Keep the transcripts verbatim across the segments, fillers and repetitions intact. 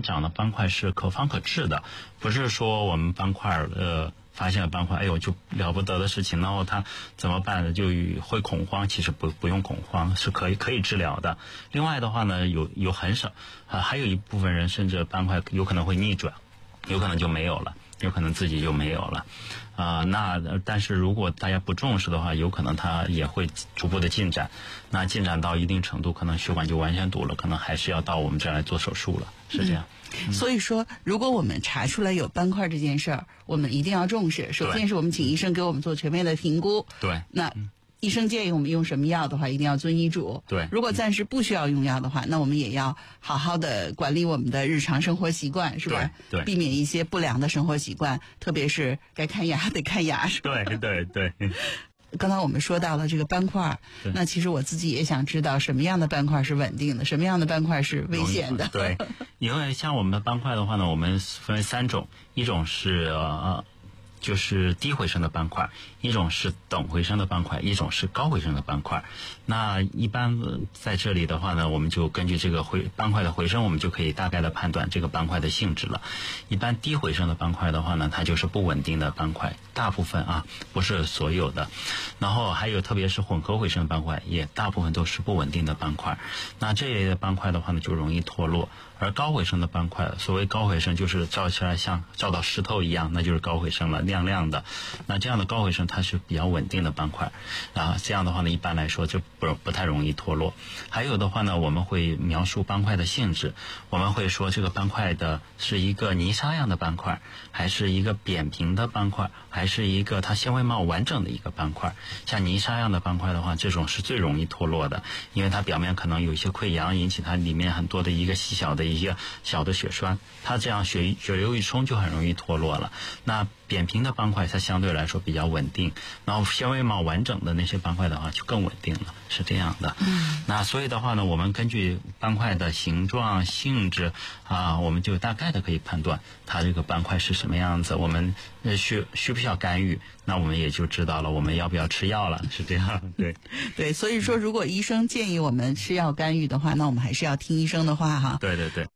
们讲的斑块是可方可治的，不是说我们斑块呃发现了斑块，哎呦就了不得的事情，然后它怎么办呢？就会恐慌，其实不不用恐慌，是可以可以治疗的。另外的话呢，有有很少啊，还有一部分人甚至斑块有可能会逆转，有可能就没有了，有可能自己就没有了。啊、呃，那但是如果大家不重视的话，有可能它也会逐步的进展。那进展到一定程度，可能血管就完全堵了，可能还是要到我们这儿来做手术了，是这样。 嗯、所以说，如果我们查出来有斑块这件事儿，我们一定要重视。首先是我们请医生给我们做全面的评估。 对。 那。嗯医生建议我们用什么药的话，一定要遵医嘱。 对， 如果暂时不需要用药的话，那我们也要好好的管理我们的日常生活习惯，是吧？ 对，对， 避免一些不良的生活习惯，特别是该看牙得看牙，是吧？ 对对对。 刚才我们说到了这个斑块，那其实我自己也想知道什么样的斑块是稳定的，什么样的斑块是危险的。 对，因为像我们的斑块的话呢，我们分为三种，一种是呃。就是低回声的斑块，一种是等回声的斑块，一种是高回声的斑块。那一般在这里的话呢，我们就根据这个回斑块的回声，我们就可以大概的判断这个斑块的性质了。一般低回声的斑块的话呢，它就是不稳定的斑块，大部分啊，不是所有的。然后还有特别是混合回声斑块，也大部分都是不稳定的斑块。那这一类的斑块的话呢，就容易脱落。而高回声的斑块，所谓高回声就是照起来像照到石头一样，那就是高回声了，亮亮的。那这样的高回声它是比较稳定的斑块，啊，这样的话呢，一般来说就不不太容易脱落。还有的话呢，我们会描述斑块的性质，我们会说这个斑块的是一个泥沙样的斑块，还是一个扁平的斑块，还是一个它纤维帽完整的一个斑块。像泥沙样的斑块的话，这种是最容易脱落的，因为它表面可能有一些溃疡，引起它里面很多的一个细小的一些小的血栓，它这样血血流一冲就很容易脱落了。那扁平的斑块它相对来说比较稳定，然后纤维帽完整的那些斑块的话就更稳定了，是这样的。嗯，那所以的话呢，我们根据斑块的形状、性质啊，我们就大概的可以判断它这个斑块是什么样子。我们需需不需要干预？那我们也就知道了，我们要不要吃药了，是这样。对对，所以说如果医生建议我们吃药干预的话，那我们还是要听医生的话哈。 对对对。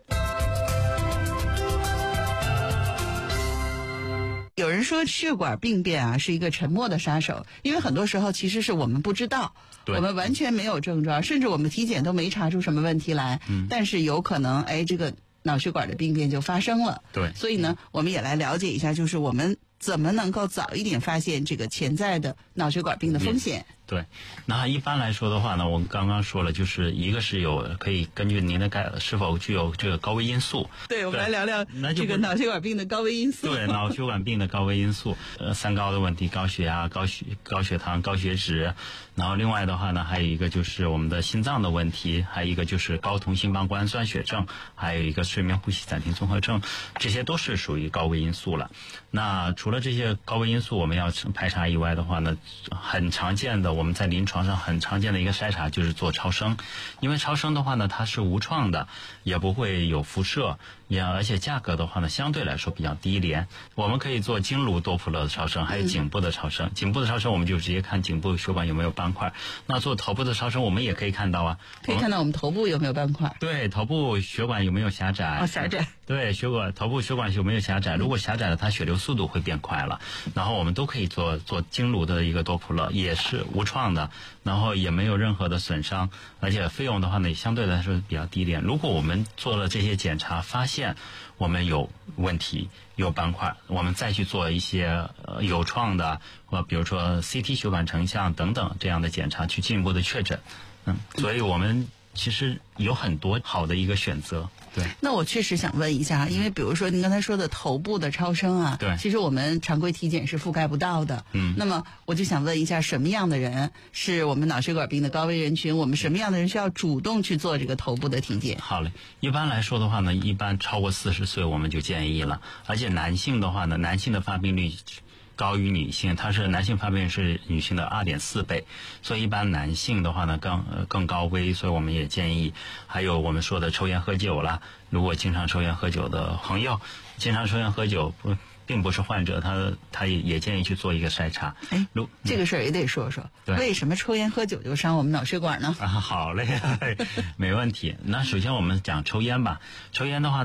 有人说血管病变啊是一个沉默的杀手，因为很多时候其实是我们不知道，我们完全没有症状，甚至我们体检都没查出什么问题来，嗯，但是有可能哎这个脑血管的病变就发生了。 对， 所以呢，我们也来了解一下，就是我们怎么能够早一点发现这个潜在的脑血管病的风险。 对，那一般来说的话呢，我们刚刚说了，就是一个是有可以根据您的概是否具有这个高危因素。 对，我们来聊聊这个脑血管病的高危因素。 对，脑血管病的高危因素，呃，三高的问题，高血压、高血高血糖、高血脂。然后另外的话呢，还有一个就是我们的心脏的问题，还有一个就是高同心膀胱酸血症，还有一个睡眠呼吸暂停综合症，这些都是属于高危因素了。那除了这些高危因素我们要排查以外的话呢，很常见的我们在临床上很常见的一个筛查就是做超声，因为超声的话呢，它是无创的，也不会有辐射，也而且价格的话呢，相对来说比较低廉。我们可以做经颅多普勒的超声，还有颈部的超声。嗯、颈部的超声我们就直接看颈部血管有没有斑块。那做头部的超声，我们也可以看到啊， 可以看到我们头部有没有斑块。 对，头部血管有没有狭窄？ 哦，狭窄。 对，血管头部血管有没有狭窄？如果狭窄了，它血流速度会变快了。然后我们都可以做做经颅的一个多普勒，也是无创的，然后也没有任何的损伤，而且费用的话呢，相对来说比较低廉。如果我们做了这些检查，发现我们有问题，有斑块，我们再去做一些呃有创的，或比如说 C T 血管成像等等这样的检查，去进一步的确诊。嗯，所以我们其实有很多好的一个选择。对， 那我确实想问一下，因为比如说您刚才说的头部的超声啊， 对， 其实我们常规体检是覆盖不到的。嗯，那么我就想问一下，什么样的人是我们脑血管病的高危人群？我们什么样的人需要主动去做这个头部的体检？ 好嘞，一般来说的话呢，一般超过四十岁我们就建议了，而且男性的话呢，男性的发病率高于女性，它是男性发病是女性的 二点四 倍，所以一般男性的话呢更呃更高危，所以我们也建议，还有我们说的抽烟喝酒啦，如果经常抽烟喝酒的朋友，经常抽烟喝酒不并不是患者，他他也也建议去做一个筛查。 哎，如这个事儿也得说说， 对， 为什么抽烟喝酒就伤我们脑血管呢？ 啊，好嘞，没问题。那首先我们讲抽烟吧，抽烟的话。